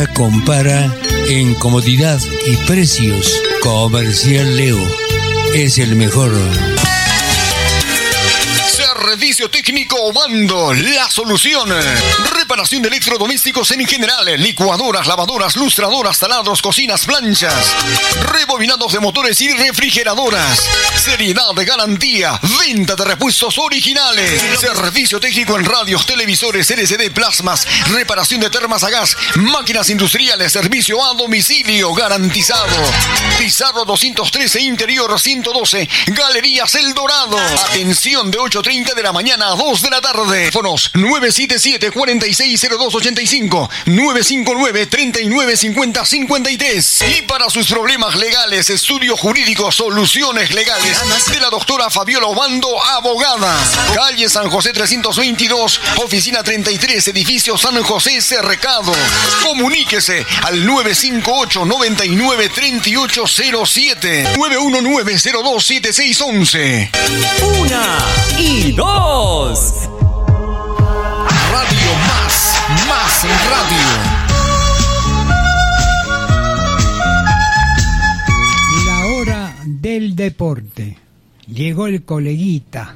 Compara en comodidad y precios. Comercial Leo es el mejor. Servicio técnico Obando, la solución. Reparación de electrodomésticos en general, licuadoras, lavadoras, lustradoras, taladros, cocinas, planchas, rebobinados de motores y refrigeradoras. Seriedad de garantía, venta de repuestos originales. Servicio técnico en radios, televisores, LCD, plasmas, reparación de termas a gas, máquinas industriales, servicio a domicilio garantizado. Pizarro 213, interior 112, Galerías El Dorado. Atención de 8:30 de la mañana a 2 de la tarde. Fonos 977-460285, 959-3950-53. Y para sus problemas legales, estudio jurídico, soluciones legales de la doctora Fabiola Obando, abogada. Calle San José 322, oficina 33, edificio San José Cercado. Comuníquese al 958-993807, 919-027611. Una y dos. Radio Más Radio. La hora del deporte. Llegó el coleguita.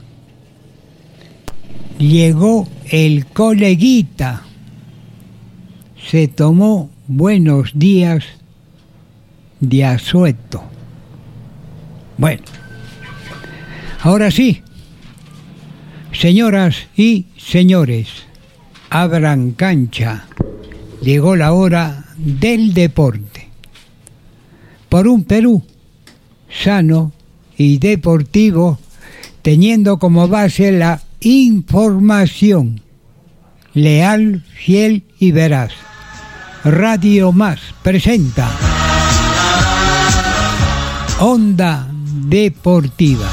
Se tomó buenos días de asueto. Bueno, ahora sí, señoras y señores, abran cancha. Llegó la hora del deporte. Por un Perú sano y deportivo, teniendo como base la información leal, fiel y veraz. Radio Más presenta Onda Deportiva,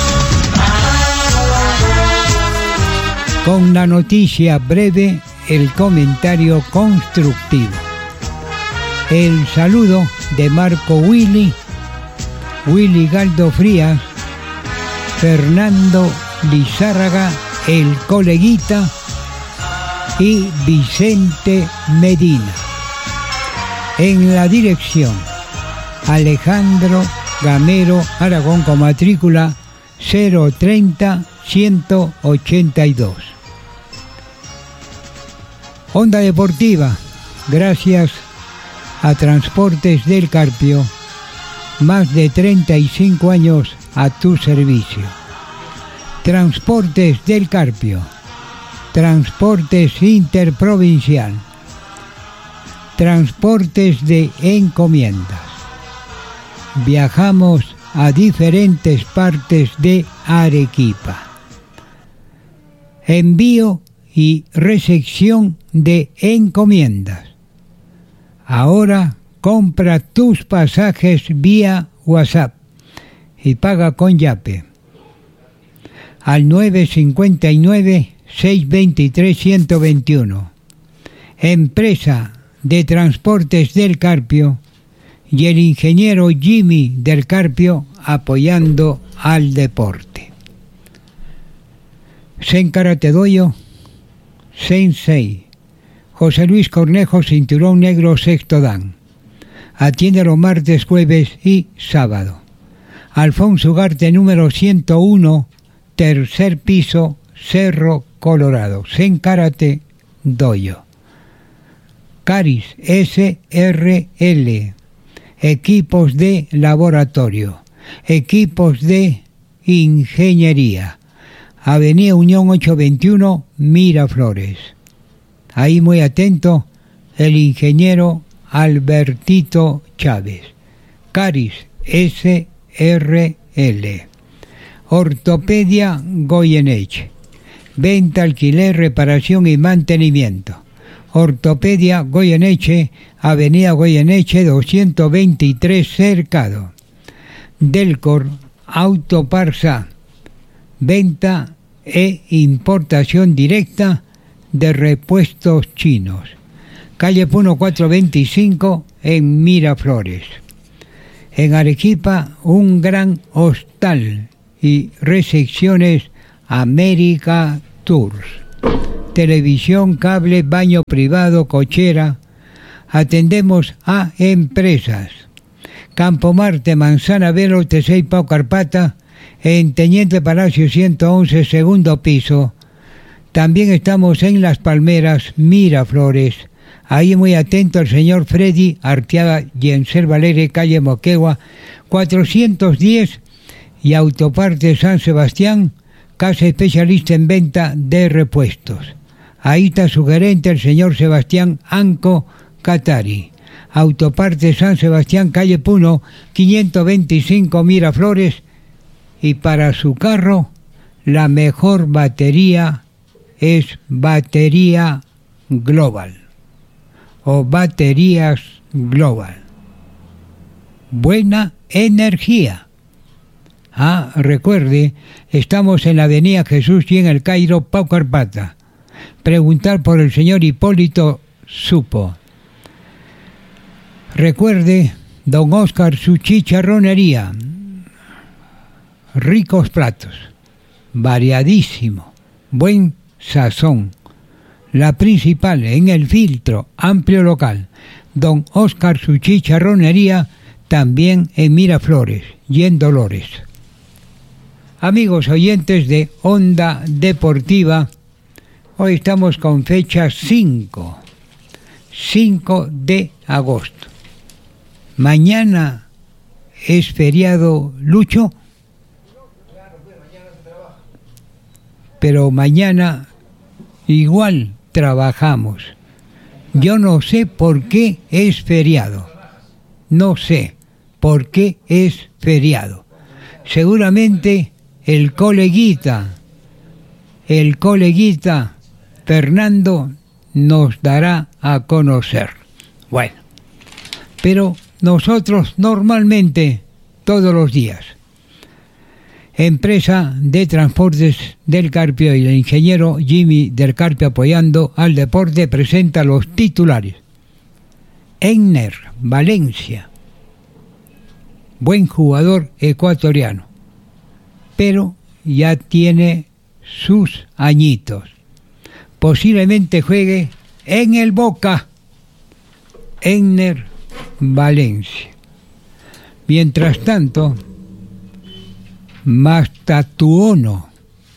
con la noticia breve, el comentario constructivo, el saludo de Marco Willy Galdo Frías, Fernando Lizárraga, el coleguita, y Vicente Medina. En la dirección, Alejandro Gamero Aragón, con matrícula 030-182. Onda Deportiva, gracias a Transportes del Carpio, más de 35 años a tu servicio. Transportes del Carpio, transportes interprovincial, transportes de encomiendas. Viajamos a diferentes partes de Arequipa. Envío y recepción de encomiendas. Ahora compra tus pasajes vía WhatsApp y paga con Yape al 959-623-121. Empresa de Transportes del Carpio y el ingeniero Jimmy del Carpio, apoyando al deporte. Sen Karate Doyo, Sensei José Luis Cornejo, cinturón negro sexto dan. Atiende los martes, jueves y sábado. Alfonso Ugarte, número 101, tercer piso, Cerro Colorado. Sen Karate Doyo. Caris SRL, equipos de laboratorio, equipos de ingeniería. Avenida Unión 821, Miraflores. Ahí muy atento el ingeniero Albertito Chávez. Caris SRL. Ortopedia Goyeneche. Venta, alquiler, reparación y mantenimiento. Ortopedia Goyeneche, Avenida Goyeneche 223, Cercado. Delcor Autoparsa, venta e importación directa de repuestos chinos. Calle Puno 425 en Miraflores. En Arequipa, un gran hostal y recepciones América Tours. Televisión, cable, baño privado, cochera, Atendemos a empresas. Campo Marte, Manzana Velo, Tesey, Pau Carpata, en Teniente Palacio 111, segundo piso. También estamos en Las Palmeras, Miraflores. Ahí muy atento el señor Freddy Arteaga, Yenser Valere, calle Moquegua, 410, y Autoparte San Sebastián, casa especialista en venta de repuestos. Ahí está su gerente, el señor Sebastián Anco Catari. Autoparte San Sebastián, calle Puno, 525, Miraflores. Y para su carro, la mejor batería es Batería Global o Baterías Global. Buena energía. Recuerde, estamos en la avenida Jesús y en el Cairo, Pau Carpata. Preguntar por el señor Hipólito Supo. Recuerde, don Oscar, su chicharronería. Ricos platos, variadísimo, buen sazón. La principal en el filtro, amplio local. Don Oscar, su chicharronería, también en Miraflores y en Dolores. Amigos oyentes de Onda Deportiva, hoy estamos con fecha 5 de agosto. Mañana es feriado, Lucho. Pero mañana igual trabajamos. Yo no sé por qué es feriado. No sé por qué es feriado. Seguramente el coleguita Fernando nos dará a conocer. Bueno, pero nosotros normalmente todos los días. Empresa de Transportes del Carpio y el ingeniero Jimmy del Carpio apoyando al deporte presenta los titulares. Egner Valencia, buen jugador ecuatoriano, pero ya tiene sus añitos. Posiblemente juegue en el Boca. Egner Valencia. Mientras tanto, Mastatuono,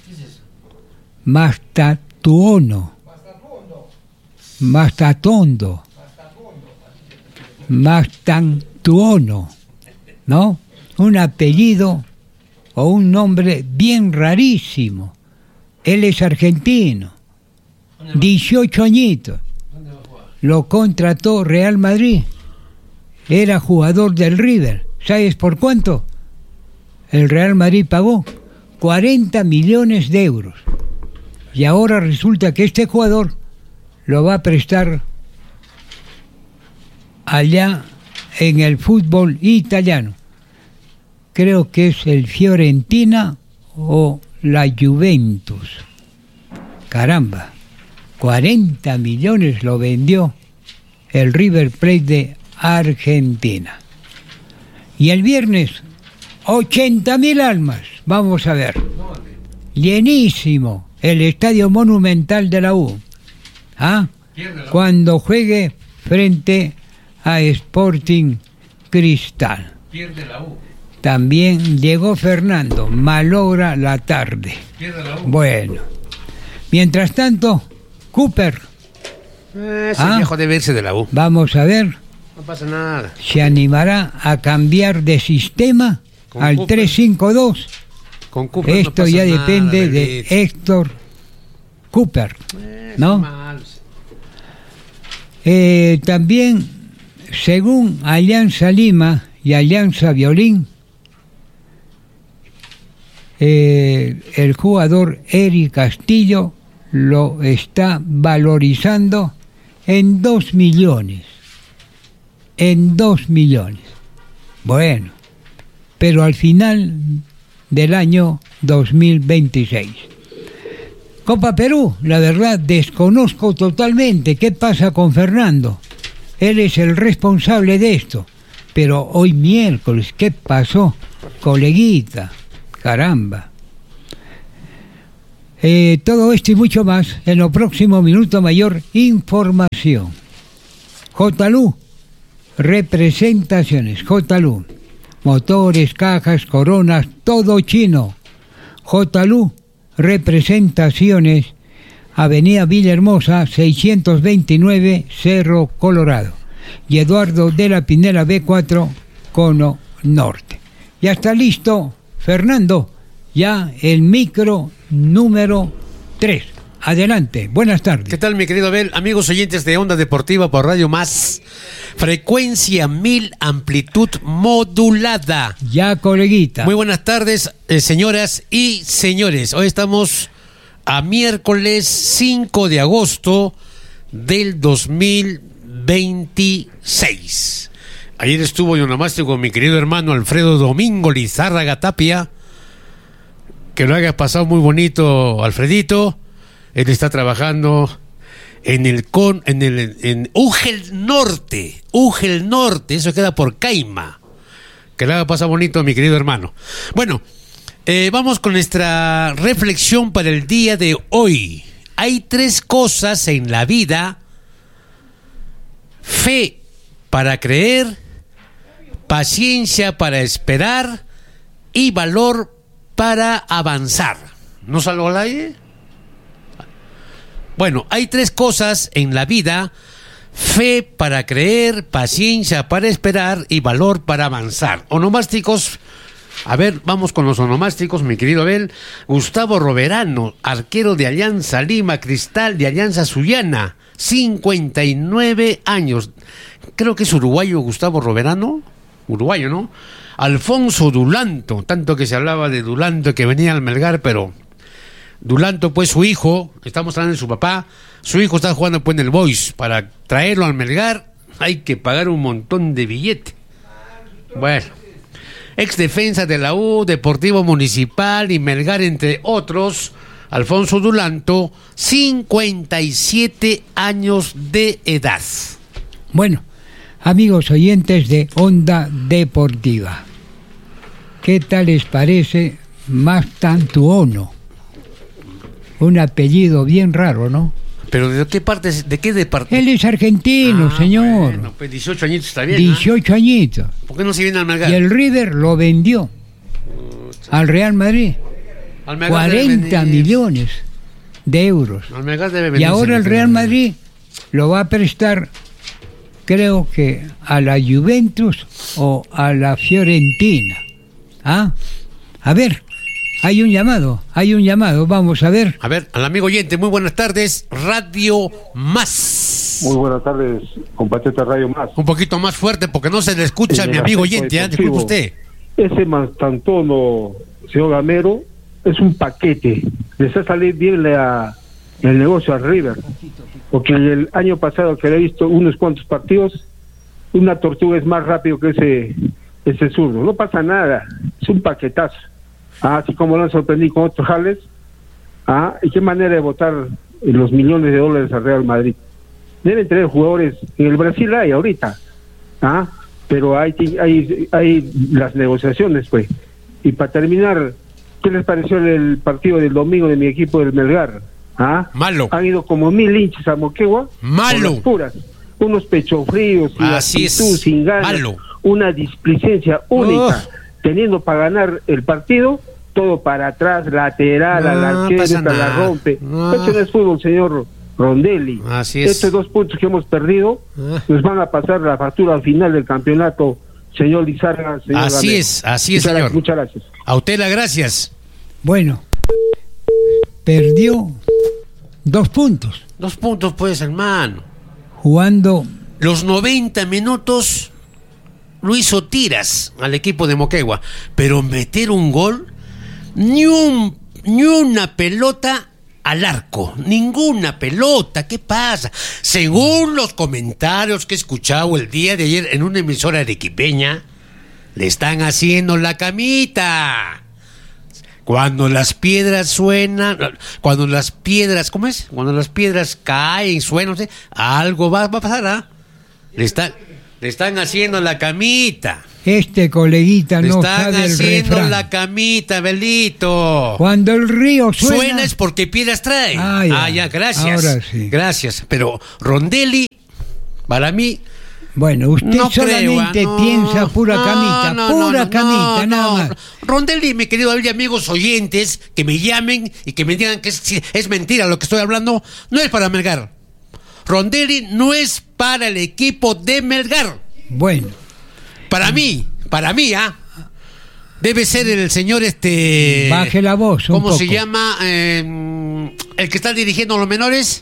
¿no? Un apellido o un nombre bien rarísimo. Él es argentino, 18 añitos. Lo contrató Real Madrid. Era jugador del River. ¿Sabes por cuánto? El Real Madrid pagó 40 millones de euros. Y ahora resulta que este jugador lo va a prestar allá en el fútbol italiano. Creo que es el Fiorentina o la Juventus. Caramba, 40 millones lo vendió el River Plate de Argentina. Y el viernes 80.000 almas, vamos a ver. Llenísimo el Estadio Monumental de la U. Cuando juegue frente a Sporting Cristal. Pierde la U. También llegó Fernando, malogra la tarde. Pierde la U. Bueno, mientras tanto, Cooper. Ese viejo debe irse de la U. Vamos a ver. No pasa nada. ¿Se animará a cambiar de sistema al Cooper. 3-5-2? Con Cooper Esto no pasa ya nada, depende de Benito. Héctor Cooper, ¿no? Malos. También, según Alianza Lima y Alianza Violín, el jugador Eric Castillo lo está valorizando en 2 millones. En 2 millones. Bueno, pero al final del año 2026. Copa Perú, la verdad desconozco totalmente qué pasa con Fernando. Él es el responsable de esto. Pero hoy miércoles, ¿qué pasó? Coleguita, caramba. Todo esto y mucho más en lo próximo Minuto Mayor Información. JLU, representaciones, JLU, motores, cajas, coronas, todo chino. JLU, representaciones, Avenida Villahermosa, 629, Cerro Colorado. Y Eduardo de la Pinela B4, Cono Norte. Ya está listo, Fernando, ya el micro número 3. Adelante, buenas tardes. ¿Qué tal, mi querido Abel? Amigos oyentes de Onda Deportiva por Radio Más, frecuencia 1000, amplitud modulada. Ya, coleguita. Muy buenas tardes, señoras y señores. Hoy estamos a miércoles 5 de agosto del 2026. Ayer estuvo yo nomás con mi querido hermano Alfredo Domingo Lizárraga Tapia. Que lo haya pasado muy bonito, Alfredito. Él está trabajando en Ugel Norte, eso queda por Caima. Que le haga pasar bonito a mi querido hermano. Bueno, vamos con nuestra reflexión para el día de hoy. Hay 3 cosas en la vida: fe para creer, paciencia para esperar y valor para avanzar. ¿No salgo al aire? Bueno, hay 3 cosas en la vida: fe para creer, paciencia para esperar y valor para avanzar. Onomásticos. A ver, vamos con los onomásticos, mi querido Abel. Gustavo Roverano, arquero de Alianza Lima, Cristal de Alianza Sullana, 59 años. Creo que es uruguayo Gustavo Roverano. Uruguayo, ¿no? Alfonso Dulanto, tanto que se hablaba de Dulanto que venía al Melgar, pero Dulanto, pues su hijo, estamos hablando de su papá, su hijo está jugando pues en el Boys. Para traerlo al Melgar hay que pagar un montón de billete. Bueno, ex defensa de la U, Deportivo Municipal y Melgar, entre otros. Alfonso Dulanto, 57 años de edad. Bueno, amigos oyentes de Onda Deportiva, ¿qué tal les parece Mastantuono? Un apellido bien raro, ¿no? ¿Pero de qué parte, de qué departamento? Él es argentino, señor. Bueno, pues 18 añitos está bien, 18 añitos. ¿Por qué no se viene al Melgar? Y el River lo vendió al Real Madrid. Al Melgar 40 millones de euros. Al Melgar debe Y ahora el Real Madrid lo va a prestar, creo que a la Juventus o a la Fiorentina. ¿Ah? A ver, hay un llamado, vamos a ver. A ver, al amigo oyente, muy buenas tardes, Radio Más. Muy buenas tardes, compatriota Radio Más. Un poquito más fuerte porque no se le escucha a mi amigo oyente, disculpe usted. Ese Mastantuono, señor Gamero, es un paquete. Les ha salido bien el negocio al River. Porque el año pasado que le he visto unos cuantos partidos, una tortuga es más rápido que ese zurdo. No pasa nada, es un paquetazo. Así como lo han sorprendido con otros jales. ¿Y qué manera de botar los millones de dólares al Real Madrid? Deben tener jugadores, en el Brasil hay ahorita, pero hay las negociaciones, pues. Y para terminar, ¿qué les pareció el partido del domingo de mi equipo del Melgar? Malo. Han ido como 1000 hinchas a Moquegua. Malo. Con puras, unos pechofríos, sin Así actitud, es. sin ganas, Malo. una displicencia única, teniendo para ganar el partido, todo para atrás, lateral, al arquero, la rompe. Esto no es fútbol, señor Rondelli. Así es. Estos 2 puntos que hemos perdido nos van a pasar la factura al final del campeonato, señor Lizárraga. Así es, señor. Muchas gracias. A usted las gracias. Bueno, perdió 2 puntos. 2 puntos, pues, hermano. Jugando Los 90 minutos lo hizo tiras al equipo de Moquegua, pero meter un gol, ni una pelota al arco, ninguna pelota. ¿Qué pasa? Según los comentarios que he escuchado el día de ayer en una emisora arequipeña, le están haciendo la camita. Cuando las piedras suenan, cuando las piedras, ¿cómo es? Cuando las piedras caen, suenan, ¿sí? Algo va a pasar, Le están haciendo la camita. este coleguita no Están sabe el haciendo refrán. la camita, Belito. Cuando el río Suena es porque piedras trae. Ya. Ya, gracias. Ahora sí. Gracias. Pero Rondelli Para mí, Bueno, usted no solamente creo, piensa pura camita, nada más. Rondelli, mi querido Abel, y amigos oyentes, que me llamen y que me digan que es mentira lo que estoy hablando, no es para Melgar. Rondelli no es para el equipo de Melgar. Bueno. Para mí, debe ser el señor Baje la voz un ¿cómo poco. se llama? El que está dirigiendo los menores.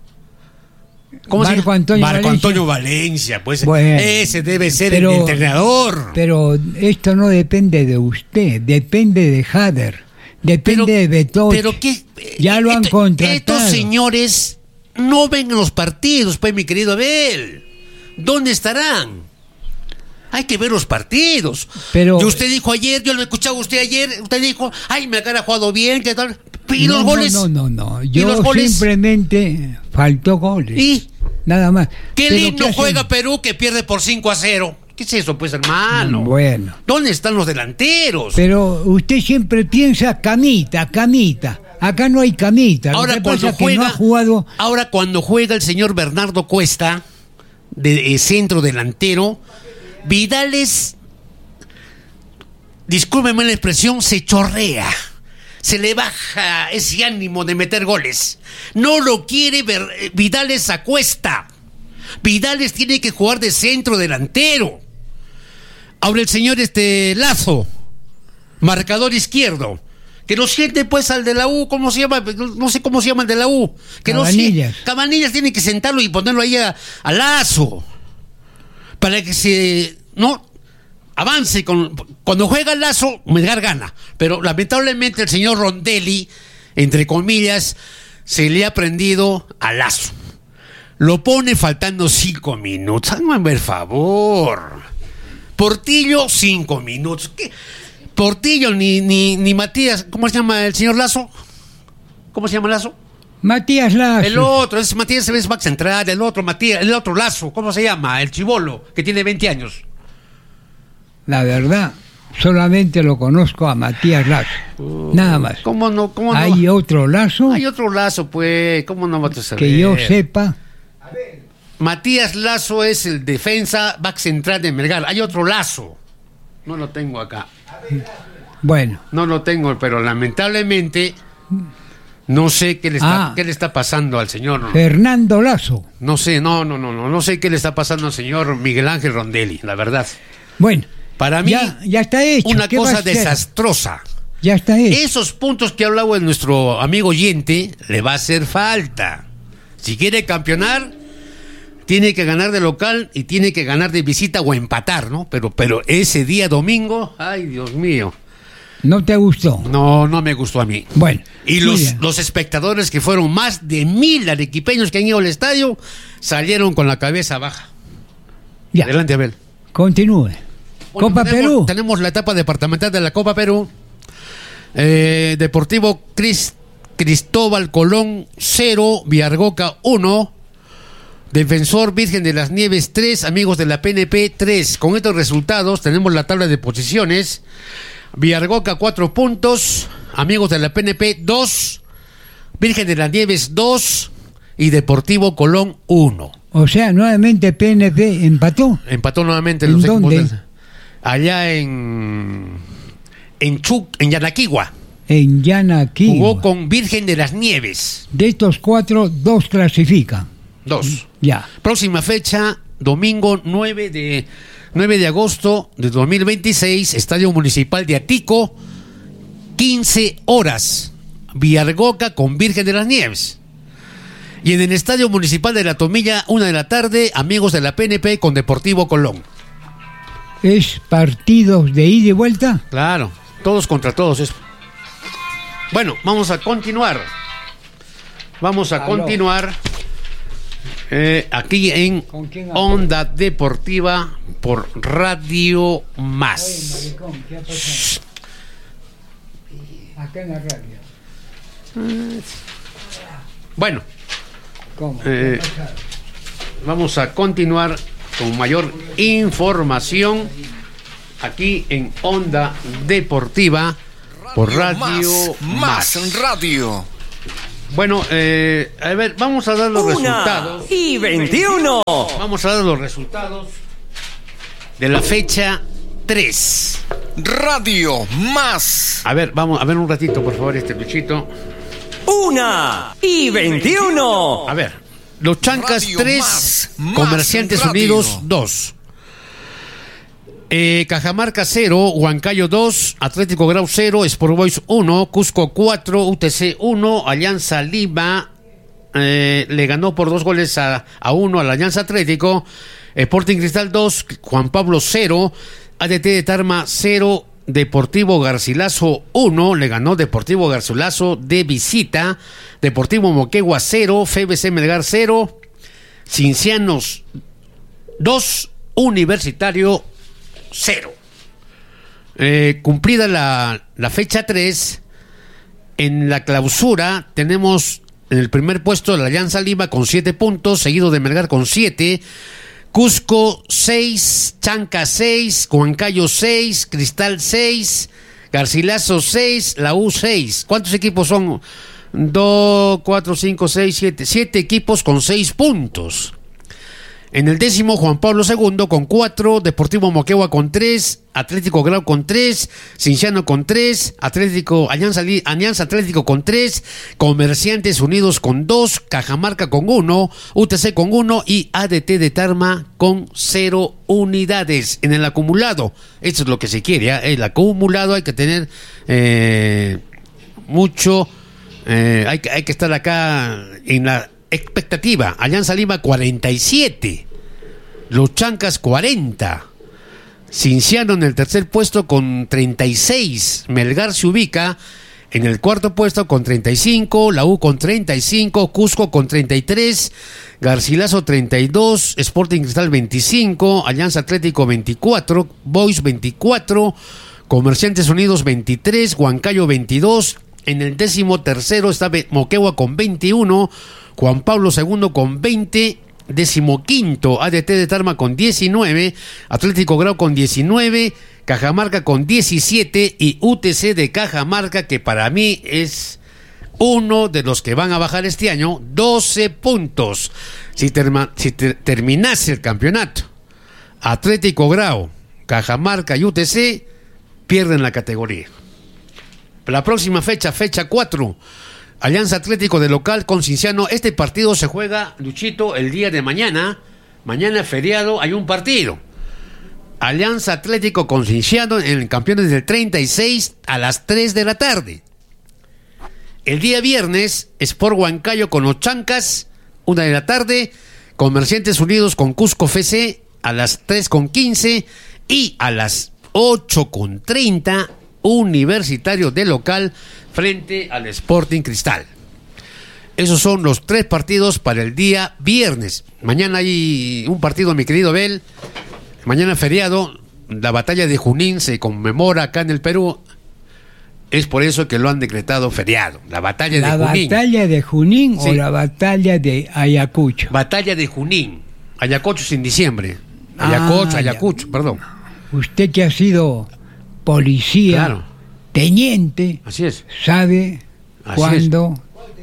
Marco Antonio Valencia, pues bueno, ese debe ser el entrenador. Pero esto no depende de usted, depende de Hader, depende de Betoch. Pero qué, ya lo han contratado. Estos señores no ven los partidos, pues, mi querido Abel. ¿Dónde estarán? Hay que ver los partidos. Pero y usted dijo ayer, yo lo escuchaba usted ayer, usted dijo, ay, Melgar ha jugado bien, ¿qué tal? ¿Y los goles? No. Yo simplemente faltó goles. ¿Y? Nada más. Qué lindo juega Perú que pierde por 5-0. ¿Qué es eso, pues, hermano? Bueno. ¿Dónde están los delanteros? Pero usted siempre piensa camita. Acá no hay camita. Ahora cuando juega, no ha jugado... Ahora cuando juega el señor Bernardo Cuesta, de centro delantero, Vidales, discúlpeme la expresión, se chorrea. Se le baja ese ánimo de meter goles. No lo quiere ver. Vidales a Cuesta. Vidales tiene que jugar de centro delantero. Ahora el señor Lazo, marcador izquierdo, que lo siente pues al de la U, ¿cómo se llama? No sé cómo se llama el de la U. Cabanillas tiene que sentarlo y ponerlo ahí a Lazo. Para que avance cuando juega Lazo, Melgar gana. Pero lamentablemente el señor Rondelli, entre comillas, se le ha prendido a Lazo. Lo pone faltando 5 minutos. Háganme por favor. Portillo, 5 minutos. ¿Qué? Portillo ni Matías. ¿Cómo se llama el señor Lazo? ¿Cómo se llama Lazo? Matías Lazo. El otro, es Matías es back central, el otro Lazo, ¿cómo se llama? El chibolo, que tiene 20 años. La verdad, solamente lo conozco a Matías Lazo. Nada más. ¿Cómo no? ¿Hay otro Lazo? Hay otro Lazo, pues. ¿Cómo no vas a saber? Que yo sepa. Matías Lazo es el defensa back central de Melgar. Hay otro Lazo. No lo tengo acá. Bueno. No lo tengo, pero lamentablemente no sé qué le está pasando al señor Fernando Lazo. No sé, no sé qué le está pasando al señor Miguel Ángel Rondelli, la verdad. Bueno. Para mí, ya está hecho. Una cosa desastrosa. Ya está hecho. Esos puntos que hablaba nuestro amigo oyente, le va a hacer falta. Si quiere campeonar, tiene que ganar de local y tiene que ganar de visita o empatar, ¿no? Pero ese día domingo, ay, Dios mío. ¿No te gustó? No me gustó a mí. Bueno. Y los espectadores, que fueron más de 1,000 arequipeños que han ido al estadio, salieron con la cabeza baja. Ya. Adelante, Abel. Continúe. Bueno, Copa Perú. Tenemos la etapa departamental de la Copa Perú. Deportivo Cristóbal Colón 0, Villargoca 1, Defensor Virgen de las Nieves 3, Amigos de la PNP 3. Con estos resultados tenemos la tabla de posiciones. Villargoca 4 puntos, Amigos de la PNP 2, Virgen de las Nieves 2 y Deportivo Colón 1. O sea, nuevamente PNP empató. Empató nuevamente. ¿En dónde? Allá en Yanaquigua. En Yanaquigua. Jugó con Virgen de las Nieves. De estos 4, 2 clasifican. 2. Ya. Próxima fecha, domingo 9 de agosto de 2026, Estadio Municipal de Atico, 15 horas. Villargoca con Virgen de las Nieves. Y en el Estadio Municipal de La Tomilla, 1 de la tarde, Amigos de la PNP con Deportivo Colón. ¿Es partidos de ida y vuelta? Claro, todos contra todos. Bueno, vamos a continuar. Aquí en Onda Deportiva por Radio Más. Ay, maricón, ¿qué ha pasado? Acá en la radio. Bueno, ¿Cómo? vamos a continuar con mayor información aquí en Onda Deportiva por Radio Más Radio. Bueno, a ver, vamos a dar los resultados. 1:21. Vamos a dar los resultados de la fecha 3. Radio Más. A ver, vamos a ver un ratito, por favor, Luchito. 1:21. A ver, los Chancas Radio 3, Más Comerciantes Radio. Unidos 2. Cajamarca 0, Huancayo 2, Atlético Grau 0, Sport Boys 1, Cusco 4, UTC 1, Alianza Lima le ganó por 2 goles a 1 a la Alianza Atlético, Sporting Cristal 2, Juan Pablo 0, ADT de Tarma 0, Deportivo Garcilaso 1, le ganó Deportivo Garcilaso de visita, Deportivo Moquegua 0, FBC Melgar 0, Cincianos 2, Universitario 0. Cumplida la fecha 3, en la clausura tenemos en el primer puesto la Alianza Lima con 7 puntos, seguido de Melgar con 7, Cusco 6, Chanca 6, Huancayo 6, Cristal 6, Garcilaso 6, la U 6. ¿Cuántos equipos son? 2, 4, 5, 6, 7. 7 equipos con 6 puntos. En el 10º, Juan Pablo II con 4, Deportivo Moquegua con 3, Atlético Grau con 3, Cinciano con 3, Alianza Atlético con 3, Comerciantes Unidos con 2, Cajamarca con 1, UTC con 1 y ADT de Tarma con 0 unidades. En el acumulado, eso es lo que se quiere, el acumulado hay que tener mucho, hay que estar acá en la expectativa. Alianza Lima 47, los Chancas 40, Cinciano en el tercer puesto con 36, Melgar se ubica en el cuarto puesto con 35, la U con 35, Cusco con 33, Garcilaso 32, Sporting Cristal 25, Alianza Atlético 24, Boys 24, Comerciantes Unidos 23, Huancayo 22, en el 13º está Moquegua con 21, Juan Pablo II con 20, 15º ADT de Tarma con 19, Atlético Grau con 19, Cajamarca con 17 y UTC de Cajamarca, que para mí es uno de los que van a bajar este año, 12 puntos. Si terminase el campeonato, Atlético Grau, Cajamarca y UTC pierden la categoría. La próxima fecha 4, Alianza Atlético de local con Cinciano. Este partido se juega, Luchito, el día de mañana. Mañana feriado, hay un partido. Alianza Atlético con Cinciano en el Campeones del 36 a las 3 de la tarde. El día viernes, Sport Huancayo con los Chancas, 1 de la tarde. Comerciantes Unidos con Cusco FC a las 3:15 y a las 8:30 Universitario de local frente al Sporting Cristal. Esos son los 3 partidos para el día viernes. Mañana hay un partido, mi querido Bel. Mañana feriado, la batalla de Junín se conmemora acá en el Perú. Es por eso que lo han decretado feriado. La batalla de Junín. ¿La batalla de Junín sí, o la batalla de Ayacucho? Batalla de Junín. Ayacucho es en diciembre. Ayacucho, perdón. Usted que ha sido policía, Claro. teniente, Así es. sabe Así cuándo.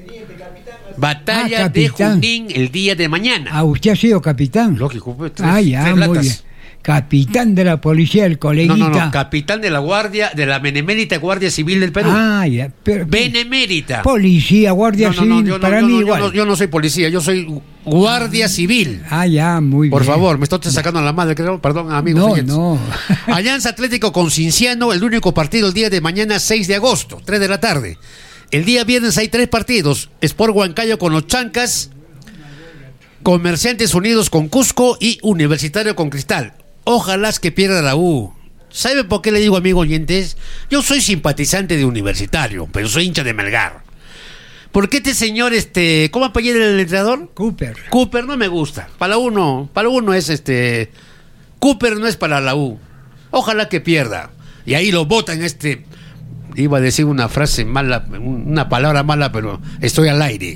Batalla de capitán. Junín el día de mañana. Ah, usted ha sido capitán. Lógico, pues, Ya, tres muy latas. bien. Capitán de la policía, el coleguita. No, capitán de la guardia, de la Benemérita Guardia Civil del Perú. Ya, pero Benemérita. policía, guardia civil, igual. Yo no soy policía, yo soy guardia civil. Ya, muy Por bien. favor, me estoy sacando a la madre, creo. Perdón, amigos. No. Alianza Atlético con Cinciano, el único partido el día de mañana, 6 de agosto, 3 de la tarde. El día viernes hay 3 partidos. Sport Huancayo con los Chancas, Comerciantes Unidos con Cusco y Universitario con Cristal. Ojalá que pierda la U. ¿Sabe por qué le digo, amigo oyentes? Yo soy simpatizante de Universitario, pero soy hincha de Melgar. ¿Por qué este señor, cómo apellida el entrenador? Cooper no me gusta. Para uno es Cooper no es para la U. Ojalá que pierda. Y ahí lo votan iba a decir una frase mala, una palabra mala, pero estoy al aire.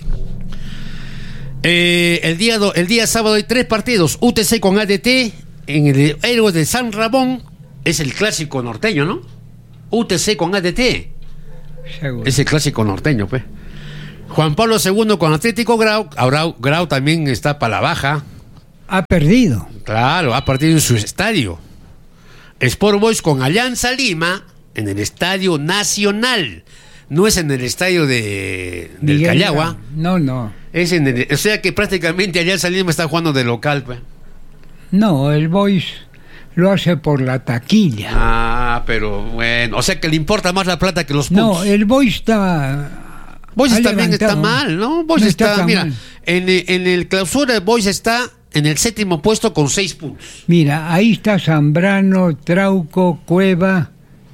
El día sábado hay 3 partidos. UTC con ADT en el Héroes de San Ramón. Es el clásico norteño, ¿no? UTC con ADT. Seguro. Es el clásico norteño, pues. Juan Pablo II con Atlético Grau. Ahora Grau también está para la baja. Ha perdido. Claro, ha partido en su estadio. Sport Boys con Alianza Lima en el Estadio Nacional. No es en el estadio del Callagua. No. Es o sea que prácticamente Alianza Lima está jugando de local, pues. No, el Boys lo hace por la taquilla. Ah, pero bueno, o sea que le importa más la plata que los puntos. No, el Boys está... Boys también levantado. está mal, ¿no? Boys No está tan mira, mal. en el clausura el Boys está en el 7º puesto con 6 puntos. Mira, ahí está Zambrano, Trauco, Cueva,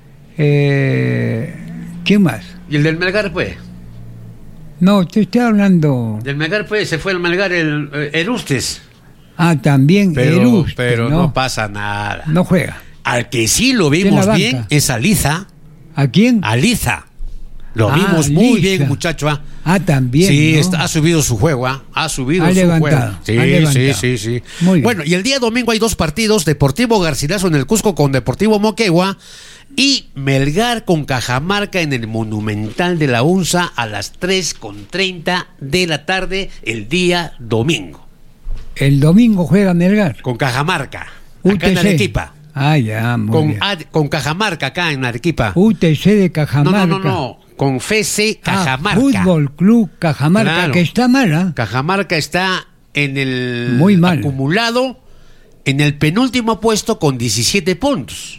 ¿quién más? ¿Y el del Melgar, pues? No, te estoy hablando... Del Melgar, pues, se fue al Melgar el Ustes. Ah, también Eruste, pero no pasa nada. No juega. Al que sí lo De vimos la bien banca. es a Liza. ¿A quién? A Liza. Lo Ah, vimos muy Liza. bien, muchacho. ¿Ah? Ah, también. Sí, ¿no? ha subido su juego, ¿ah? Ha subido Ha su levantado, juego. ha levantado. Sí. Muy bien. Bueno, y el día domingo hay 2 partidos: Deportivo Garcilaso en el Cusco con Deportivo Moquegua y Melgar con Cajamarca en el Monumental de la UNSA a las 3:30 de la tarde el día domingo. El domingo juega Melgar. Con Cajamarca, acá en UTC. Arequipa. Ah, ya, muy bien. Con Cajamarca acá en Arequipa. UTC de Cajamarca. No. Con FC Cajamarca. Fútbol Club Cajamarca, Claro. que está mala. Cajamarca está en el Muy mal. acumulado en el penúltimo puesto con 17 puntos.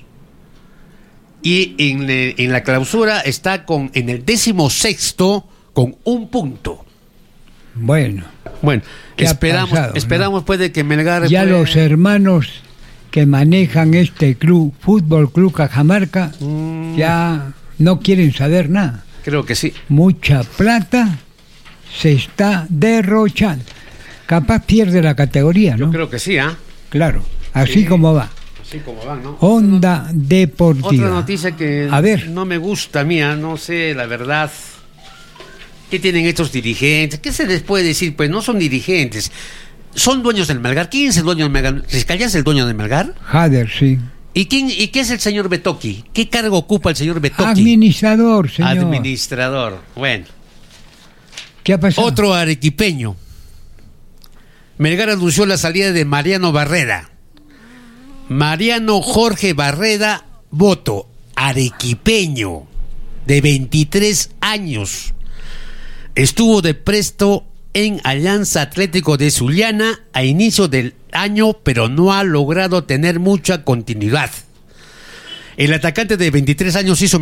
Y en la clausura está en el 16º con 1 punto. Bueno, Bueno, ¿Qué ha esperamos pasado, pues de que Melgar ya los hermanos que manejan este club, Fútbol Club Cajamarca, ya no quieren saber nada. creo que sí. Mucha plata se está derrochando. Capaz pierde la categoría, ¿no? Yo creo que sí, ¿ah? Claro, así Sí. como va. Así como van, ¿no? Onda Deportiva. Otra noticia que A ver. no me gusta, mía, no sé, la verdad. ¿Qué tienen estos dirigentes? ¿Qué se les puede decir? Pues no son dirigentes. Son dueños del Melgar. ¿Quién es el dueño del Melgar? ¿Riscayá es el dueño del Melgar? Hader, sí. ¿Y qué es el señor Betoki? ¿Qué cargo ocupa el señor Betoki? Administrador, señor. Administrador. Bueno. ¿Qué ha pasado? Otro arequipeño. Melgar anunció la salida de Mariano Barrera. Mariano Jorge Barrera Boto, arequipeño, de 23 años. Estuvo de presto en Alianza Atlético de Sullana a inicio del año, pero no ha logrado tener mucha continuidad. El atacante de 23 años hizo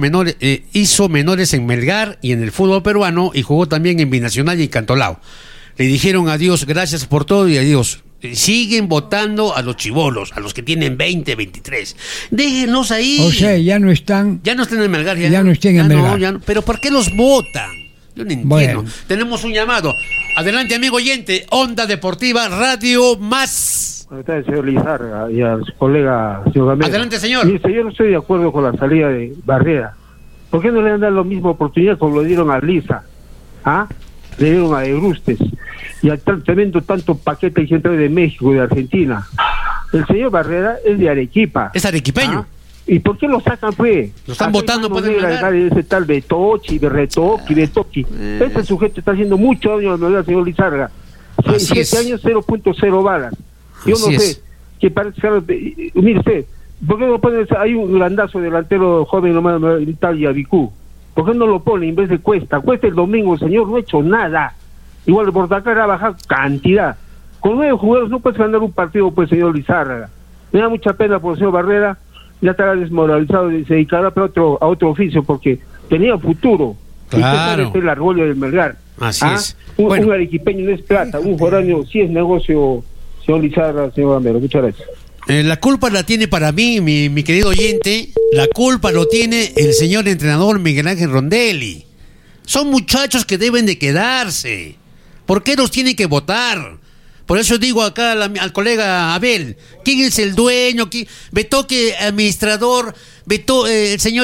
menores en Melgar y en el fútbol peruano y jugó también en Binacional y en Cantolao. Le dijeron adiós, gracias por todo y adiós. Siguen votando a los chibolos, a los que tienen 20, 23. Déjenlos ahí. O sea, ya no están... Ya no están en Melgar. Ya no están en Melgar. ya no. Pero ¿por qué los votan? Yo no entiendo. Bueno. Tenemos un llamado. Adelante, amigo oyente. Onda Deportiva Radio Más. Está el señor Lizarga y a su colega, señor Gamero. Adelante, señor. Dice, yo no estoy de acuerdo con la salida de Barrera. ¿Por qué no le han dado la misma oportunidad como lo dieron a Liza? ¿Ah? Le dieron a Erustes. Y al tremendo tanto paquete que entra de México y de Argentina. El señor Barrera es de Arequipa. Es arequipeño. ¿Ah? ¿Y por qué lo sacan, pues? Lo están votando por el Melgar. Ese tal Betochi, Betoki. Ese sujeto está haciendo mucho daño a la Melgar, señor Lizarga. Así 7 es. años, 0.0 balas. Yo Así no sé, es. que parece que... Mire usted, ¿por qué no pone? Hay un grandazo delantero joven nomás, el tal Yabicú. ¿Por qué no lo pone en vez de Cuesta? Cuesta el domingo, el señor no ha hecho nada. Igual el Bordacar ha bajado cantidad. Con 9 jugadores no puedes ganar un partido, pues, señor Lizárraga. Me da mucha pena por el señor Barrera. Ya estará desmoralizado y se dedicará a otro oficio porque tenía futuro. Claro. Usted es el orgullo del Melgar. Así es. Un, Bueno. un arequipeño no es plata, un foráneo sí es negocio, señor Lizárraga, señor Gamero. Muchas gracias. La culpa la tiene para mí, mi querido oyente. La culpa lo tiene el señor entrenador Miguel Ángel Rondelli. Son muchachos que deben de quedarse. ¿Por qué los tienen que votar? Por eso digo acá al colega Abel, ¿quién es el dueño? Betoque, administrador, el señor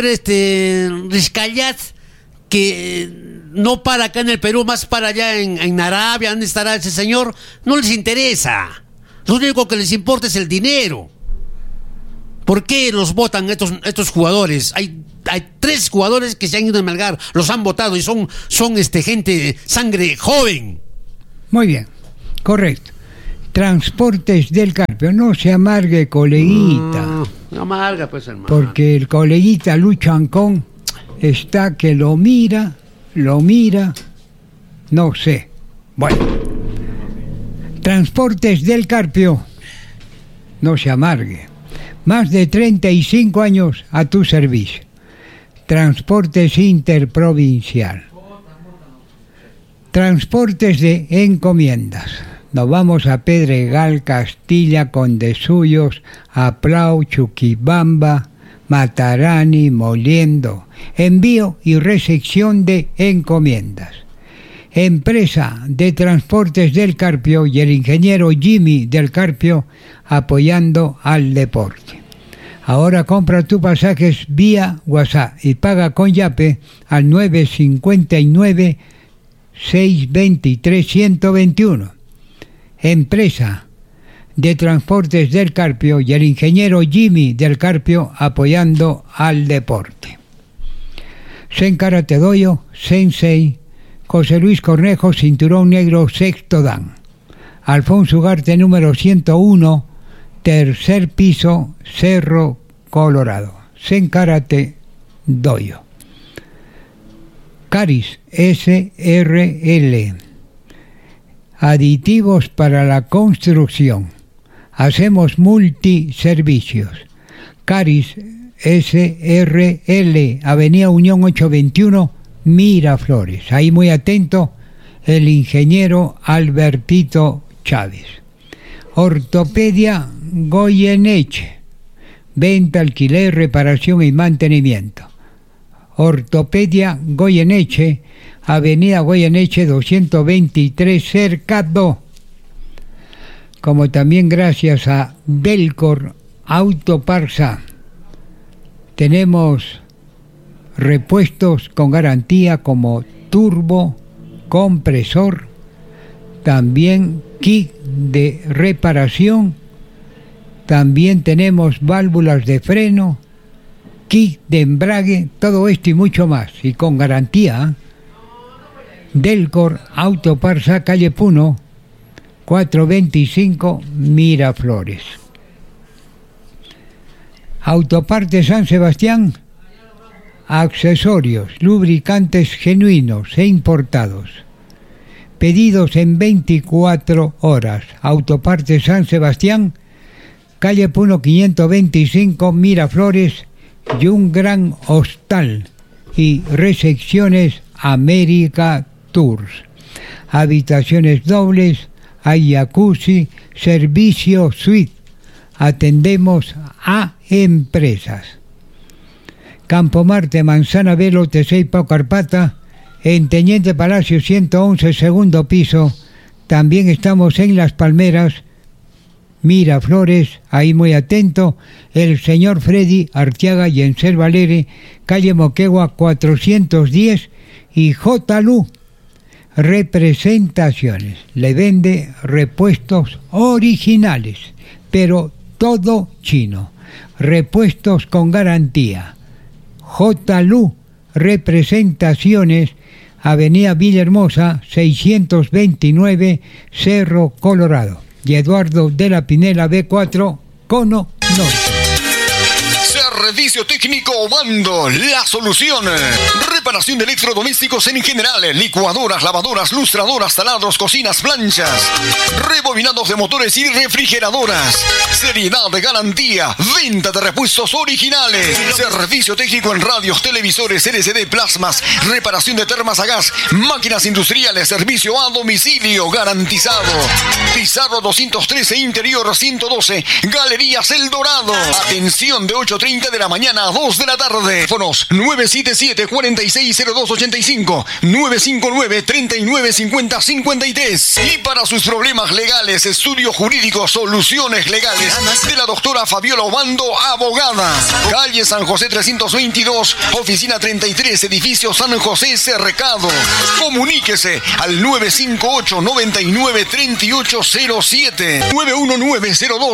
Riscayat, que no para acá en el Perú, más para allá en Arabia, ¿dónde estará ese señor? No les interesa. Lo único que les importa es el dinero. ¿Por qué los votan estos jugadores? Hay 3 jugadores que se han ido a Melgar, los han votado y son gente de sangre joven. Muy bien, correcto. Transportes del Carpio, no se amargue, coleguita. No amarga, pues, hermano. Porque el coleguita Lucho Ancón está que lo mira, no sé. Bueno, Transportes del Carpio, no se amargue. Más de 35 años a tu servicio. Transportes Interprovincial. Transportes de encomiendas. Nos vamos a Pedregal, Castilla, Condesuyos, Aplau, Chuquibamba, Matarani, Moliendo. Envío y recepción de encomiendas. Empresa de Transportes del Carpio y el ingeniero Jimmy del Carpio apoyando al deporte. Ahora compra tus pasajes vía WhatsApp y paga con Yape al 959 623 121. Empresa de Transportes del Carpio y el ingeniero Jimmy del Carpio apoyando al deporte. Karate Doyo, Sensei, José Luis Cornejo, cinturón negro, sexto dan. Alfonso Ugarte, número 101, tercer piso, Cerro Colorado. Karate Doyo. Caris, SRL. Aditivos para la construcción. Hacemos multiservicios. Caris, SRL, Avenida Unión 821, Miraflores. Ahí muy atento el ingeniero Albertito Chávez. Ortopedia Goyeneche. Venta, alquiler, reparación y mantenimiento. Ortopedia Goyeneche, Avenida Goyeneche 223, Cercado. Como también gracias a Delcor Autoparsa tenemos repuestos con garantía como turbo, compresor, también kit de reparación, también tenemos válvulas de freno, kit de embrague, todo esto y mucho más, y con garantía. Delcor Autoparsa, calle Puno, 425, Miraflores. Autoparte San Sebastián, accesorios, lubricantes genuinos e importados. Pedidos en 24 horas. Autoparte San Sebastián, calle Puno 525, Miraflores, y un gran hostal y recepciones América Tours. Habitaciones dobles, hay jacuzzi, servicio suite. Atendemos a empresas. Campo Marte, Manzana Velo, Lote Pau Carpata, en Teniente Palacio 111, segundo piso. También estamos en Las Palmeras, Miraflores, ahí muy atento, el señor Freddy Arteaga y en Valere, calle Moquegua 410, y J. Lu Representaciones. Le vende repuestos originales, pero todo chino. Repuestos con garantía. J. Lu Representaciones, Avenida Villahermosa 629, Cerro Colorado. Y Eduardo de la Pinela, B4, Cono Norte. Servicio técnico Obando, la solución. Reparación de electrodomésticos en general, licuadoras, lavadoras, lustradoras, taladros, cocinas, planchas, rebobinados de motores y refrigeradoras. Seriedad de garantía, venta de repuestos originales. Servicio técnico en radios, televisores, LCD, plasmas, reparación de termas a gas, máquinas industriales, servicio a domicilio garantizado. Pizarro 213, interior 112, Galerías El Dorado. Atención de 8:30 de la mañana a 2 de la tarde. Teléfonos 977-460285, 959-3950-53. Y para sus problemas legales, estudio jurídico, soluciones legales de la doctora Fabiola Obando, abogada. Calle San José 322, oficina 33, edificio San José, Cercado. Comuníquese al 958-993807,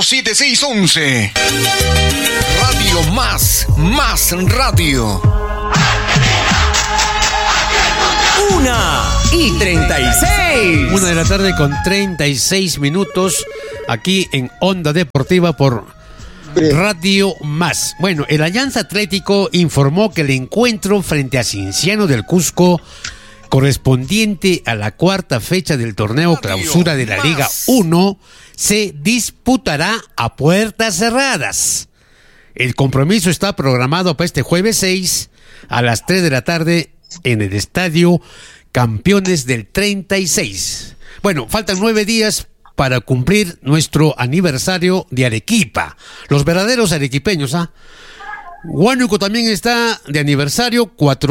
919-027611. Radio Más Radio. 1:36. 1 de la tarde con 36 minutos aquí en Onda Deportiva por Radio Más. Bueno, el Alianza Atlético informó que el encuentro frente a Cienciano del Cusco, correspondiente a la cuarta fecha del torneo clausura de la Liga 1, se disputará a puertas cerradas. El compromiso está programado para este jueves 6 a las 3 de la tarde en el Estadio Campeones del 36. Bueno, faltan 9 días para cumplir nuestro aniversario de Arequipa. Los verdaderos arequipeños, ¿ah? Huánuco también está de aniversario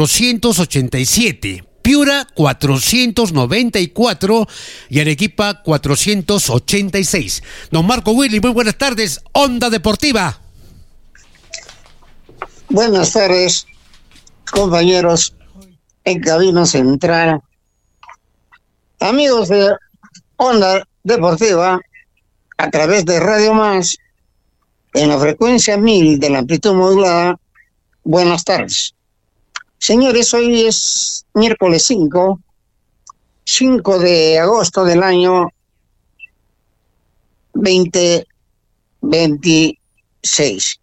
487. Piura 494 y Arequipa 486. Don Marco Willy, muy buenas tardes. Onda Deportiva. Buenas tardes, compañeros en cabina central. Amigos de Onda Deportiva, a través de Radio Más, en la frecuencia 1000 de la amplitud modulada, buenas tardes. Señores, hoy es miércoles 5 de agosto del año 2026.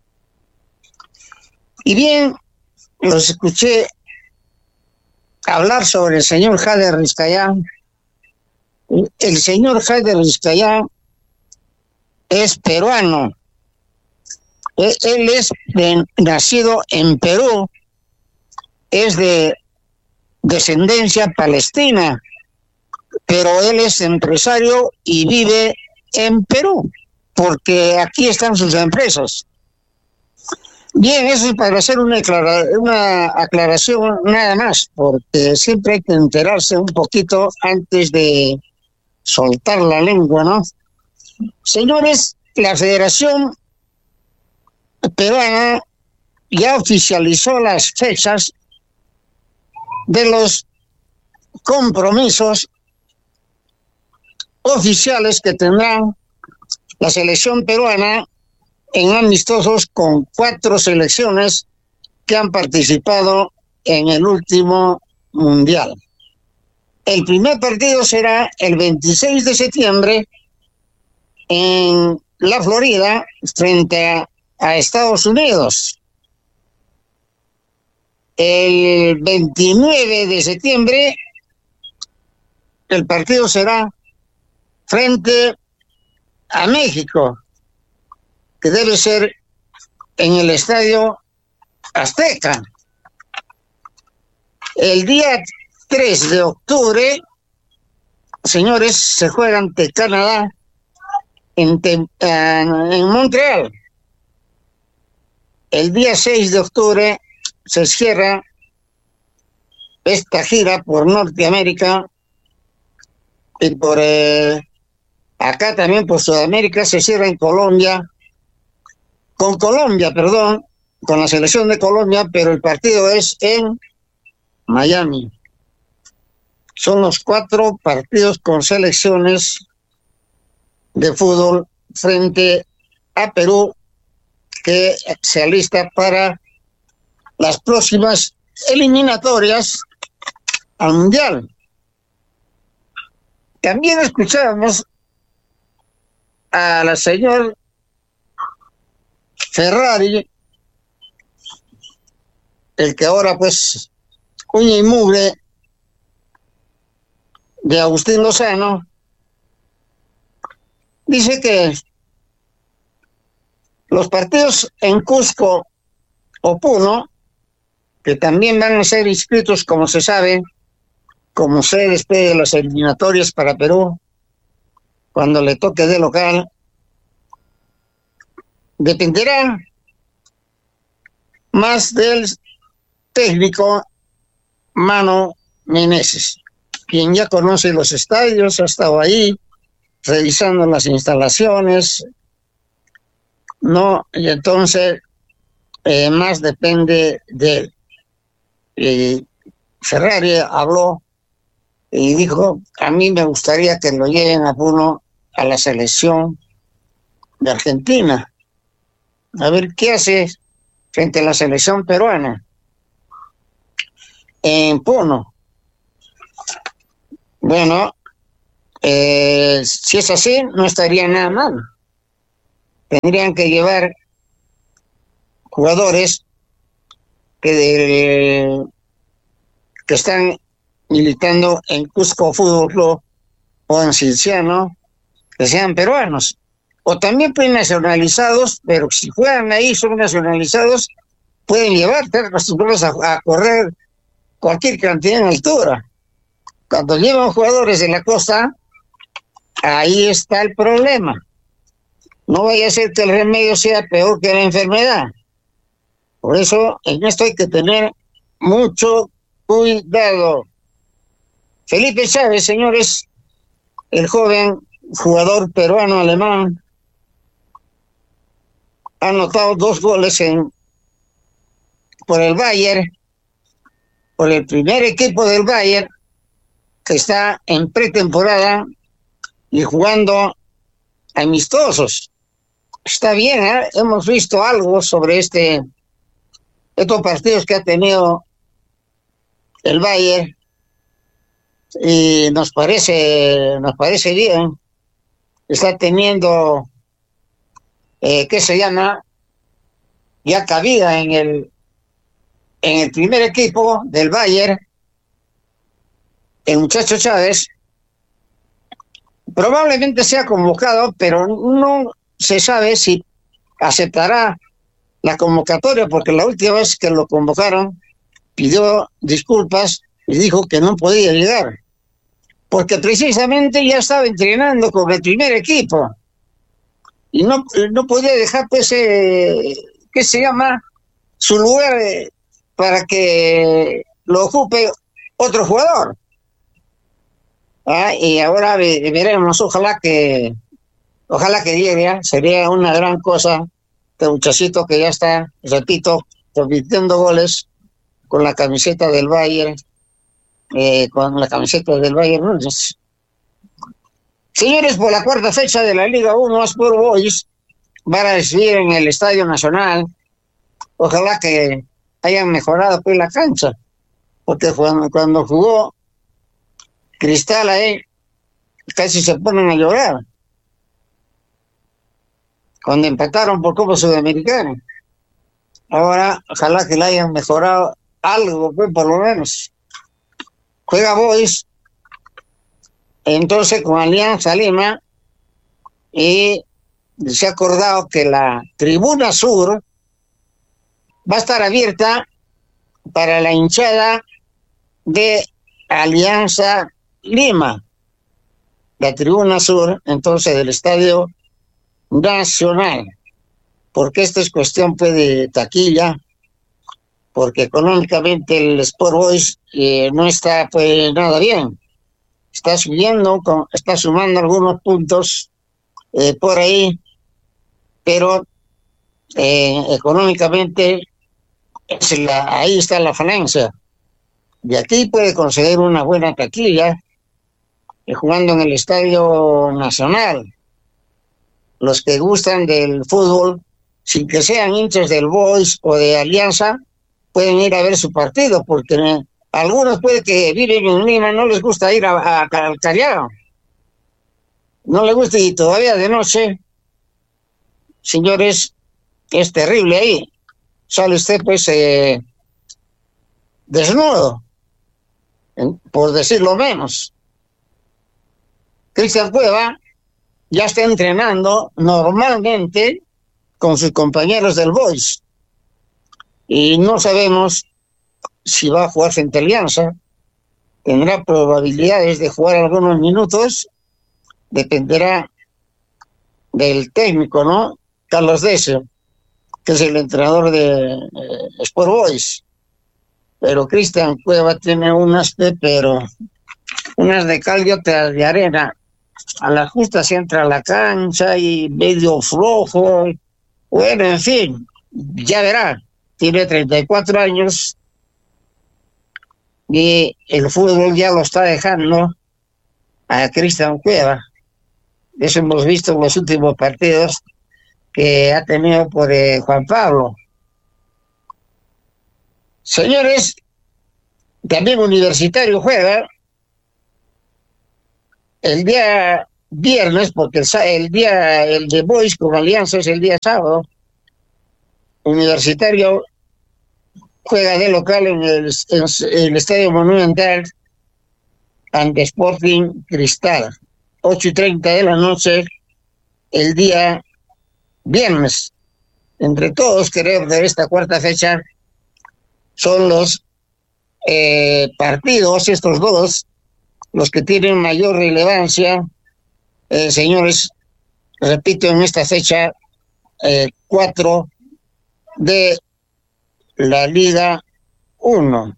Y bien, los escuché hablar sobre el señor Jader Vizcayá. El señor Jader Vizcayá es peruano. Él es nacido en Perú, es de descendencia palestina, pero él es empresario y vive en Perú, porque aquí están sus empresas. Bien, eso es para hacer una aclaración nada más, porque siempre hay que enterarse un poquito antes de soltar la lengua, ¿no? Señores, la Federación Peruana ya oficializó las fechas de los compromisos oficiales que tendrá la selección peruana en amistosos con 4 selecciones que han participado en el último mundial. El primer partido será el 26 de septiembre en la Florida frente a Estados Unidos. El 29 de septiembre el partido será frente a México, que debe ser en el Estadio Azteca. El día 3 de octubre, señores, se juega ante Canadá en Montreal. El día 6 de octubre se cierra esta gira por Norteamérica y por acá también por Sudamérica. Se cierra en Colombia, con la selección de Colombia, pero el partido es en Miami. Son los 4 partidos con selecciones de fútbol frente a Perú, que se alista para las próximas eliminatorias al Mundial. También escuchábamos a la señora Ferrari, el que ahora pues uña y mugre de Agustín Lozano, dice que los partidos en Cusco o Puno, que también van a ser inscritos, como se sabe, como se despide de las eliminatorias para Perú, cuando le toque de local, dependerá más del técnico Mano Meneses, quien ya conoce los estadios, ha estado ahí revisando las instalaciones, ¿no? Y entonces más depende de él. Ferrari habló y dijo: a mí me gustaría que lo lleven a Puno a la selección de Argentina, a ver qué hace frente a la selección peruana. en Puno. Bueno, si es así, no estaría nada mal. Tendrían que llevar jugadores que están militando en Cusco Fútbol Club o en Cienciano, que sean peruanos. O también pueden nacionalizados, pero si juegan ahí, son nacionalizados, pueden llevarte acostumbrados a correr cualquier cantidad en altura. Cuando llevan jugadores de la costa, ahí está el problema. No vaya a ser que el remedio sea peor que la enfermedad. Por eso, en esto hay que tener mucho cuidado. Felipe Chávez, señores, el joven jugador peruano-alemán, ha anotado 2 goles por el Bayern, por el primer equipo del Bayern, que está en pretemporada y jugando amistosos. Está bien, ¿eh? Hemos visto algo sobre estos partidos que ha tenido el Bayern y nos parece bien. Está teniendo ¿qué se llama? Ya cabida en el primer equipo del Bayern. El muchacho Chávez probablemente sea convocado, pero no se sabe si aceptará la convocatoria, porque la última vez que lo convocaron pidió disculpas y dijo que no podía llegar, porque precisamente ya estaba entrenando con el primer equipo y no podía dejar pues ¿qué se llama? Su lugar para que lo ocupe otro jugador. Y ahora veremos, ojalá que llegue, sería una gran cosa. Este muchachito que ya está, repito, convirtiendo goles con la camiseta del Bayern, ¿no? Señores, por la 4ª fecha de la Liga 1, Sport Boys van a recibir en el Estadio Nacional. Ojalá que hayan mejorado pues la cancha, porque cuando jugó Cristal ahí, casi se ponen a llorar cuando empataron por Copa Sudamericana. Ahora, ojalá que la hayan mejorado algo, pues, por lo menos. Juega Boys, entonces con Alianza Lima, y se ha acordado que la tribuna sur va a estar abierta para la hinchada de Alianza Lima. La tribuna sur, entonces, del Estadio Nacional, porque esta es cuestión pues de taquilla, porque económicamente el Sport Boys no está pues nada bien, está sumando algunos puntos por ahí, pero económicamente ahí está la falencia, y aquí puede conseguir una buena taquilla jugando en el Estadio Nacional. Los que gustan del fútbol, sin que sean hinchas del Boys o de Alianza, pueden ir a ver su partido, porque algunos puede que viven en Lima, no les gusta ir al Callao, no les gusta, y todavía de noche, señores, es terrible ahí, sale usted pues desnudo, por decirlo menos. Cristian Cueva ya está entrenando normalmente con sus compañeros del Boys, y no sabemos si va a jugar frente a Alianza. Tendrá probabilidades de jugar algunos minutos, dependerá del técnico, ¿no? Carlos Decio, que es el entrenador de Sport Boys. Pero Cristian Cueva tiene unas de cal y otras de arena. A la justa se entra a la cancha y medio flojo. Bueno, en fin, ya verá. Tiene 34 años y el fútbol ya lo está dejando a Cristian Cueva. Eso hemos visto en los últimos partidos que ha tenido por Juan Pablo. Señores, También Universitario juega el día viernes, porque el de Boys con Alianza es el día sábado. Universitario juega de local en el Estadio Monumental ante Sporting Cristal, 8:30 de la noche, el día viernes. Entre todos, creo, de esta cuarta fecha, son los partidos, estos dos, los que tienen mayor relevancia, señores, repito, en esta fecha 4 de la Liga 1.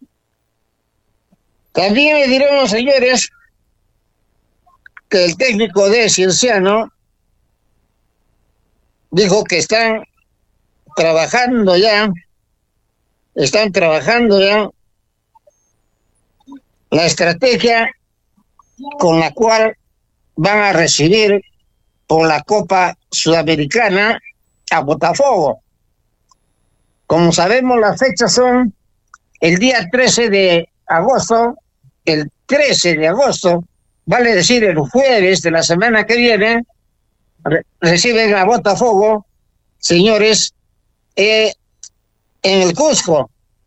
También le diremos, señores, que el técnico de Cienciano dijo que están trabajando ya la estrategia con la cual van a recibir por la Copa Sudamericana a Botafogo. Como sabemos, las fechas son el día 13 de agosto, el 13 de agosto, vale decir el jueves de la semana que viene, reciben a Botafogo, señores, en el Cusco.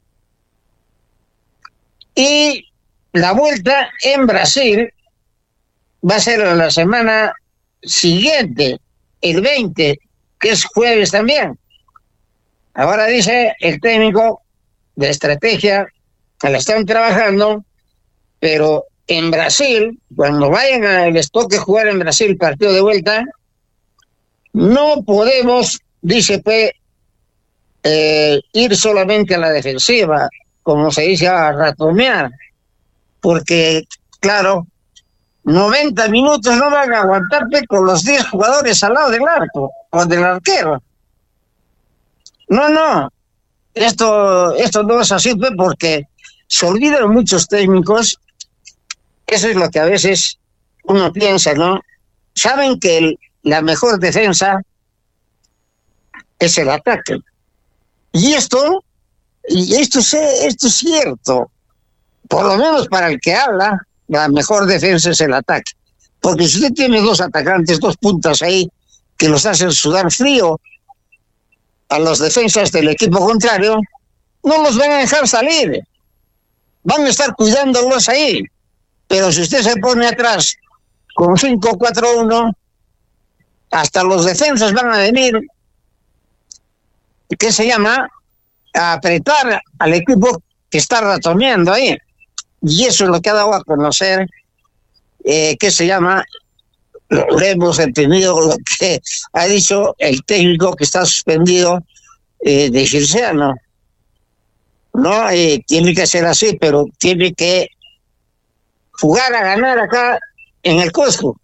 Y la vuelta en Brasil va a ser la semana siguiente, el 20, que es jueves también. Ahora dice el técnico de estrategia que la están trabajando, pero en Brasil, cuando les toque jugar en Brasil partido de vuelta, no podemos, dice, ir solamente a la defensiva, como se dice, a ratonear, porque, claro, 90 minutos no van a aguantarte con los 10 jugadores al lado del arco o del arquero. No, esto no es así, porque se olvidan muchos técnicos. Eso es lo que a veces uno piensa, ¿no? Saben que la mejor defensa es el ataque. Y esto es cierto. Por lo menos para el que habla, la mejor defensa es el ataque. Porque si usted tiene dos atacantes, dos puntas ahí, que los hacen sudar frío a los defensas del equipo contrario, no los van a dejar salir. Van a estar cuidándolos ahí. Pero si usted se pone atrás con 5-4-1, hasta los defensas van a venir, ¿qué se llama? A apretar al equipo que está ratoneando ahí. Y eso es lo que ha dado a conocer, ¿qué se llama? Lo hemos entendido, lo que ha dicho el técnico que está suspendido de Cienciano. No, tiene que ser así, pero tiene que jugar a ganar acá en el Cusco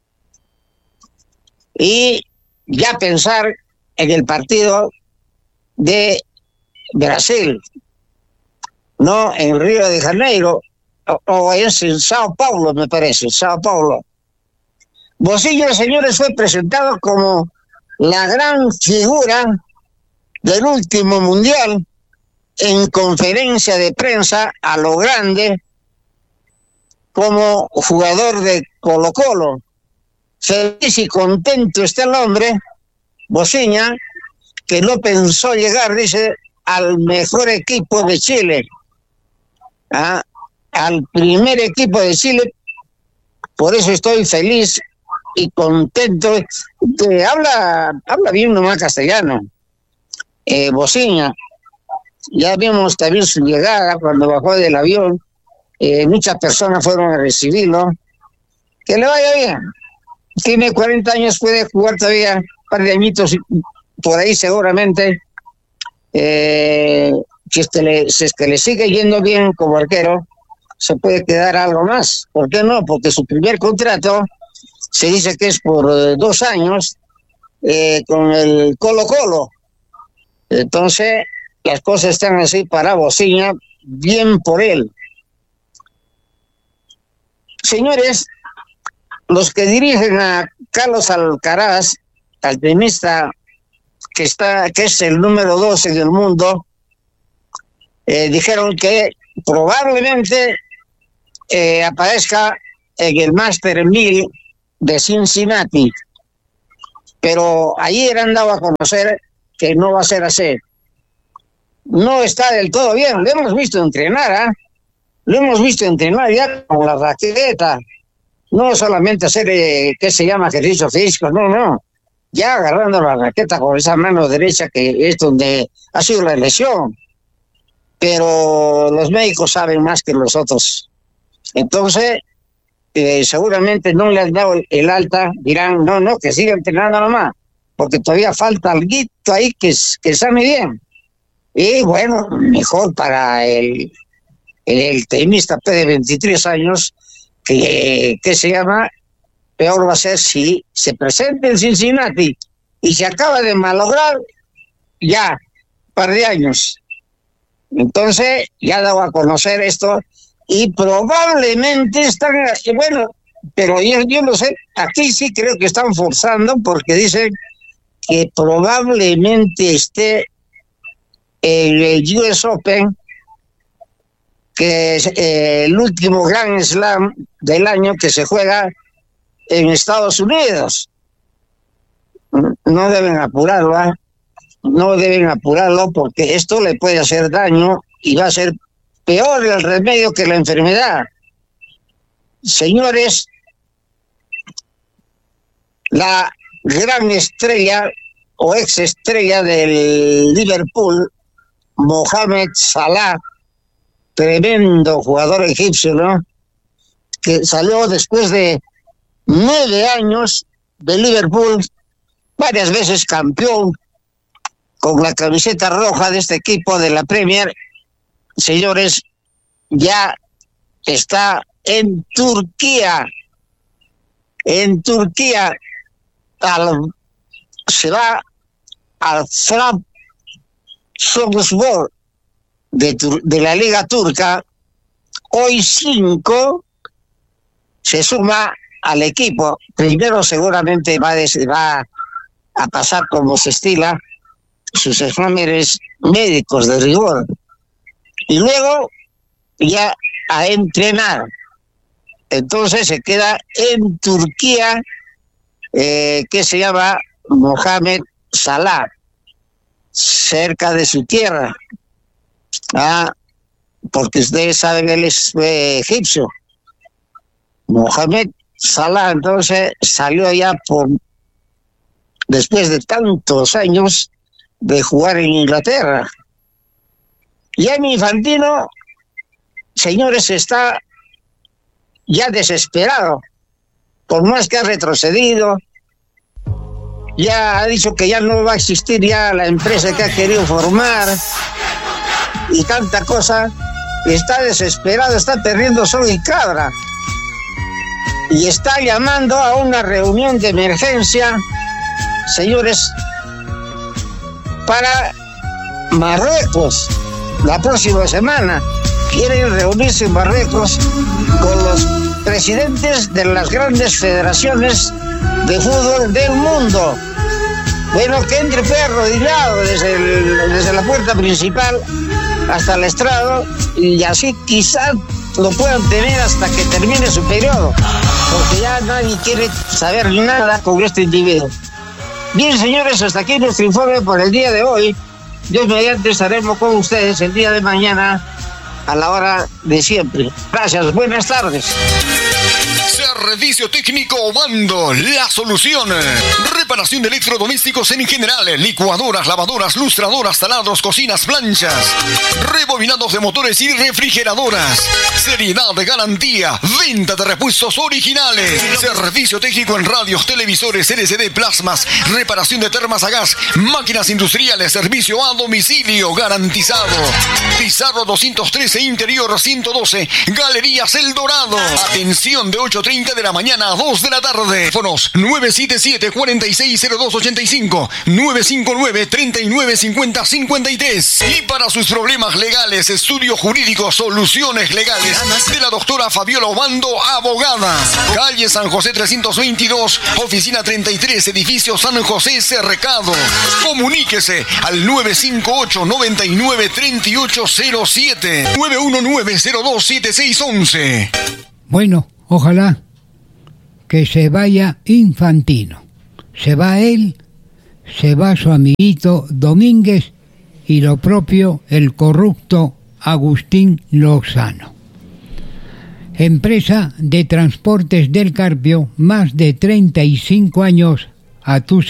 y ya pensar en el partido de Brasil, no en Río de Janeiro, o es en Sao Paulo, me parece, Sao Paulo. Bocillo, señores, fue presentado como la gran figura del último mundial en conferencia de prensa a lo grande como jugador de Colo-Colo. Feliz y contento está el hombre, Bociña, que no pensó llegar, dice, al mejor equipo de Chile, al primer equipo de Chile. Por eso estoy feliz y contento. Habla bien nomás castellano, Bociña. Ya vimos también su llegada cuando bajó del avión. Muchas personas fueron a recibirlo. Que le vaya bien. Tiene 40 años, puede jugar todavía un par de añitos por ahí seguramente. Si es que le sigue yendo bien como arquero, se puede quedar algo más. ¿Por qué no? Porque su primer contrato se dice que es por 2 años con el Colo-Colo. Entonces, las cosas están así para Bociña, bien por él. Señores, los que dirigen a Carlos Alcaraz, al tenista que es el número 2 en el mundo, dijeron que probablemente aparezca en el Master 1000 de Cincinnati, pero ayer han dado a conocer que no va a ser así. No está del todo bien, lo hemos visto entrenar, lo hemos visto entrenar ya con la raqueta, no solamente hacer, ¿qué se llama? Ejercicio físico, no, ya agarrando la raqueta con esa mano derecha que es donde ha sido la lesión, pero los médicos saben más que los otros. Entonces, seguramente no le han dado el alta, dirán, no, que siga entrenando nomás, porque todavía falta alguito ahí que sane bien. Y bueno, mejor para el tenista de 23 años, que se llama, peor va a ser si se presenta en Cincinnati y se acaba de malograr ya un par de años. Entonces, ya dado a conocer esto, y probablemente están, bueno, pero yo no sé, aquí sí creo que están forzando, porque dicen que probablemente esté el US Open, que es el último Grand Slam del año que se juega en Estados Unidos. No deben apurarlo, porque esto le puede hacer daño y va a ser peor el remedio que la enfermedad. Señores, la gran estrella o ex estrella del Liverpool, Mohamed Salah, tremendo jugador egipcio, ¿no? Que salió después de 9 años de Liverpool, varias veces campeón con la camiseta roja de este equipo de la Premier. Señores, ya está en Turquía. Se va al Trabzonspor de la Liga Turca. Hoy 5 se suma al equipo. Primero seguramente va a pasar, como se estila, sus exámenes médicos de rigor, y luego ya a entrenar. Entonces se queda en Turquía, que se llama Mohamed Salah, cerca de su tierra. Porque ustedes saben, él es egipcio. Mohamed Salah entonces salió ya después de tantos años de jugar en Inglaterra. Gianni Infantino, señores, está ya desesperado, por más que ha retrocedido. Ya ha dicho que ya no va a existir ya la empresa que ha querido formar y tanta cosa. Está desesperado, está perdiendo sol y cabra, y está llamando a una reunión de emergencia, señores, para Marruecos. La próxima semana quieren reunirse en Marruecos con los presidentes de las grandes federaciones de fútbol del mundo. Bueno, que entre arrodillado desde la puerta principal hasta el estrado, y así quizás lo puedan tener hasta que termine su periodo, porque ya nadie quiere saber nada con este individuo. Bien, señores, hasta aquí nuestro informe por el día de hoy. Dios mediante estaremos con ustedes el día de mañana a la hora de siempre. Gracias, buenas tardes. Servicio técnico Obando, la solución. Reparación de electrodomésticos en general, licuadoras, lavadoras, lustradoras, taladros, cocinas, planchas, rebobinados de motores y refrigeradoras. Seriedad de garantía, venta de repuestos originales. Servicio técnico en radios, televisores, LCD, plasmas, reparación de termas a gas, máquinas industriales, servicio a domicilio garantizado. Pizarro 213, interior 112, Galerías El Dorado. Atención de 8:30 de la mañana a 2 de la tarde. Teléfonos 977-460285, 959-3950-53. Y para sus problemas legales, estudio jurídico, soluciones legales de la doctora Fabiola Obando, abogada. Calle San José 322, oficina 33, edificio San José Cercado. Comuníquese al 958-993807. 919-027611. Bueno, ojalá que se vaya Infantino. Se va él, se va su amiguito Domínguez y lo propio el corrupto Agustín Lozano. Empresa de Transportes del Carpio, más de 35 años a tu